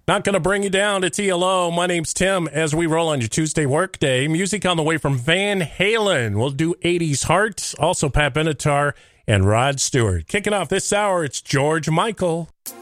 Not going to bring you down to TLO. My name's Tim. As we roll on your Tuesday workday, music on the way from Van Halen. We'll do 80s Heart, also Pat Benatar and Rod Stewart. Kicking off this hour, it's George Michael.